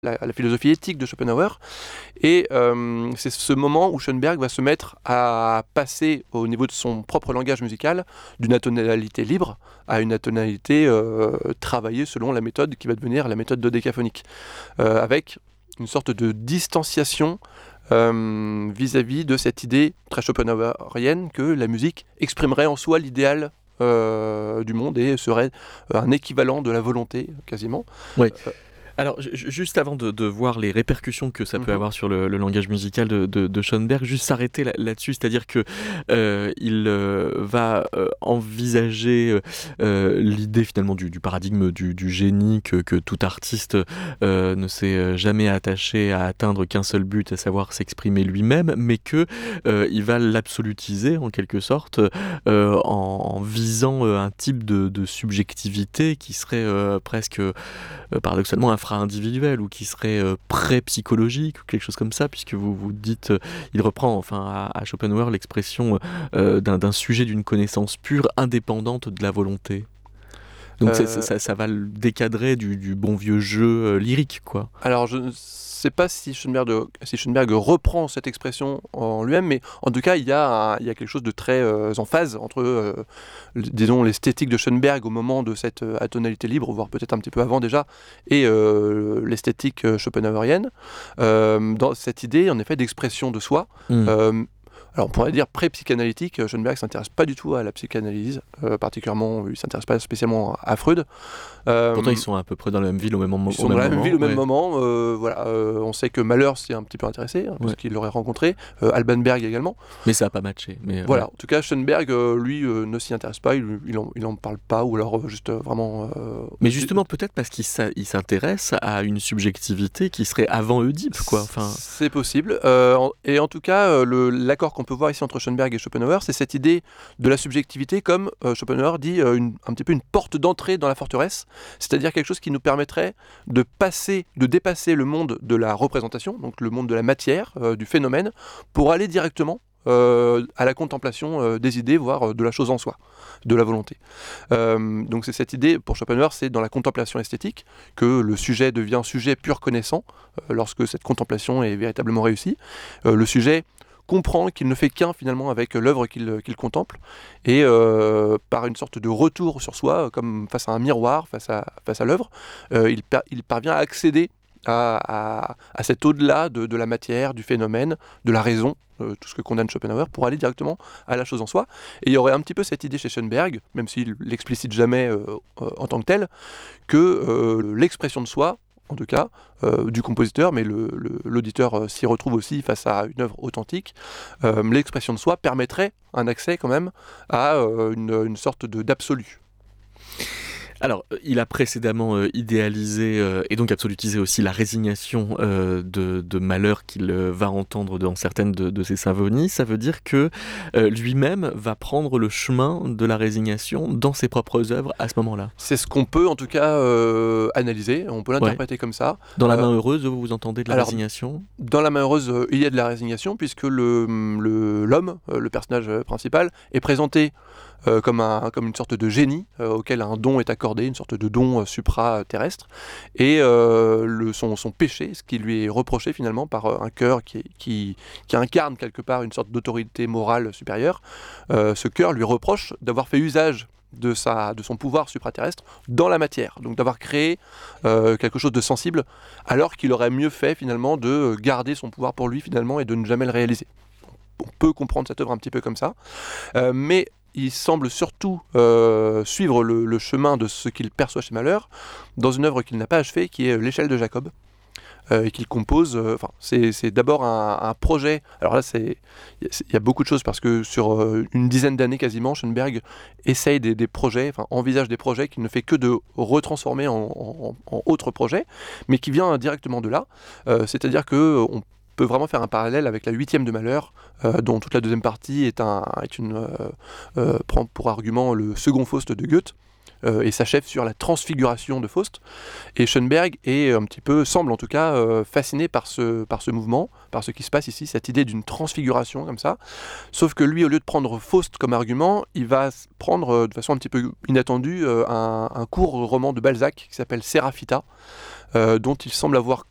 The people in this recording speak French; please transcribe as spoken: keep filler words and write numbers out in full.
la, la philosophie éthique de Schopenhauer. Et euh, c'est ce moment où Schoenberg va se mettre à passer au niveau de son propre langage musical d'une atonalité libre à une atonalité euh, travaillée selon la méthode qui va devenir la méthode dodécaphonique, euh, avec une sorte de distanciation euh, vis-à-vis de cette idée très schopenhauerienne que la musique exprimerait en soi l'idéal euh, du monde et serait un équivalent de la volonté, quasiment. Oui. Euh, Alors, j- juste avant de, de voir les répercussions que ça peut Mhm. avoir sur le, le langage musical de, de, de Schoenberg, juste s'arrêter là- là-dessus, c'est-à-dire que euh, il euh, va euh, envisager euh, l'idée finalement du, du paradigme du, du génie que, que tout artiste euh, ne s'est jamais attaché à atteindre qu'un seul but, à savoir s'exprimer lui-même, mais que euh, il va l'absolutiser en quelque sorte euh, en, en visant euh, un type de, de subjectivité qui serait euh, presque euh, paradoxalement infra-individuel ou qui serait euh, pré-psychologique ou quelque chose comme ça, puisque vous vous dites, euh, il reprend enfin à, à Schopenhauer l'expression euh, d'un, d'un sujet d'une connaissance pure indépendante de la volonté. Donc Euh, c'est- ça, ça va le décadrer du, du bon vieux jeu euh, lyrique, quoi. Alors, je ne sais pas si Schoenberg, si Schoenberg reprend cette expression en lui-même, mais en tout cas, il y a, un- il y a quelque chose de très euh, en phase entre, euh, l- disons, l'esthétique de Schoenberg au moment de cette euh, atonalité libre, voire peut-être un petit peu avant déjà, et euh, l'esthétique euh, schopenhauerienne, euh, dans cette idée, en effet, d'expression de soi. Mm. Euh, alors, on pourrait dire pré-psychanalytique. Schoenberg ne s'intéresse pas du tout à la psychanalyse, euh, particulièrement, il ne s'intéresse pas spécialement à Freud. Euh, Pourtant, ils sont à peu près dans la même ville au même, mo- Ils au sont même dans la moment. même ville au même ouais. moment. Euh, voilà, euh, on sait que Mahler s'y est un petit peu intéressé, hein, parce Ouais. qu'il l'aurait rencontré. Euh, Alban Berg également. Mais ça n'a pas matché. Mais, euh, Voilà, ouais. en tout cas, Schoenberg, euh, lui, euh, ne s'y intéresse pas, il, il, en, il en parle pas, ou alors euh, juste euh, vraiment... euh, Mais justement, peut-être parce qu'il s'a- il s'intéresse à une subjectivité qui serait avant Oedipe, quoi. Enfin, C'est possible. Euh, en- et en tout cas, euh, le- l'accord qu'on peut voir ici entre Schoenberg et Schopenhauer, c'est cette idée de la subjectivité comme, euh, Schopenhauer dit, euh, une- un petit peu une porte d'entrée dans la forteresse, c'est-à-dire quelque chose qui nous permettrait de passer, de dépasser le monde de la représentation, donc le monde de la matière, euh, du phénomène, pour aller directement euh, à la contemplation euh, des idées, voire euh, de la chose en soi, de la volonté. Euh, donc c'est cette idée, pour Schopenhauer, c'est dans la contemplation esthétique que le sujet devient sujet pur connaissant, euh, lorsque cette contemplation est véritablement réussie. Euh, le sujet comprend qu'il ne fait qu'un finalement avec l'œuvre qu'il, qu'il contemple, et euh, par une sorte de retour sur soi, comme face à un miroir, face à, face à l'œuvre, euh, il, per- il parvient à accéder à, à, à cet au-delà de, de la matière, du phénomène, de la raison, euh, tout ce que condamne Schopenhauer, pour aller directement à la chose en soi. Et il y aurait un petit peu cette idée chez Schoenberg, même s'il l'explicite jamais euh, euh, en tant que tel, que euh, l'expression de soi, en tout cas, euh, du compositeur, mais le, le, l'auditeur euh, s'y retrouve aussi face à une œuvre authentique, euh, l'expression de soi permettrait un accès quand même à euh, une, une sorte de, d'absolu. Alors, euh, il a précédemment euh, idéalisé euh, et donc absolutisé aussi la résignation euh, de, de malheur qu'il euh, va entendre dans certaines de, de ses symphonies. Ça veut dire que euh, lui-même va prendre le chemin de la résignation dans ses propres œuvres à ce moment-là. C'est ce qu'on peut en tout cas euh, analyser, on peut l'interpréter ouais. comme ça. Dans La Euh, main heureuse, vous, vous entendez de la alors, résignation ? Dans La main heureuse, euh, il y a de la résignation, puisque le, le, l'homme, euh, le personnage principal, est présenté Euh, comme, un, comme une sorte de génie euh, auquel un don est accordé, une sorte de don euh, supra-terrestre, et euh, le, son, son péché, ce qui lui est reproché finalement par euh, un cœur qui, qui, qui incarne quelque part une sorte d'autorité morale supérieure, euh, ce cœur lui reproche d'avoir fait usage de, sa, de son pouvoir supraterrestre dans la matière, donc d'avoir créé euh, quelque chose de sensible, alors qu'il aurait mieux fait finalement de garder son pouvoir pour lui finalement et de ne jamais le réaliser. On peut comprendre cette œuvre un petit peu comme ça, euh, mais il semble surtout euh, suivre le, le chemin de ce qu'il perçoit chez Mahler dans une œuvre qu'il n'a pas achevée, qui est l'échelle de Jacob, euh, et qu'il compose. Enfin, euh, c'est, c'est d'abord un, un projet. Alors là, c'est il y, y a beaucoup de choses parce que sur euh, une dizaine d'années quasiment, Schoenberg essaye des, des projets, enfin envisage des projets qu'il ne fait que de retransformer en, en, en autres projets, mais qui vient directement de là. Euh, c'est-à-dire que on peut vraiment faire un parallèle avec la huitième de Mahler, euh, dont toute la deuxième partie est un, est une, euh, euh, prend pour argument le second Faust de Goethe, euh, et s'achève sur la transfiguration de Faust. Et Schoenberg est un petit peu, semble en tout cas, euh, fasciné par ce, par ce mouvement, par ce qui se passe ici, cette idée d'une transfiguration comme ça. Sauf que lui, au lieu de prendre Faust comme argument, il va prendre euh, de façon un petit peu inattendue euh, un, un court roman de Balzac qui s'appelle Séraphita, euh, dont il semble avoir